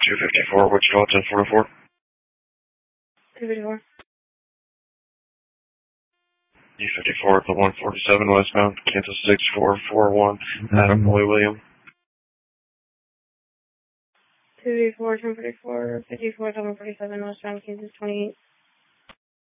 254, Wichita, 1044. 254. U54 at the 147 westbound, Kansas 6441, Adam Roy William. 284, 1044, 54, 147 westbound, Kansas 28.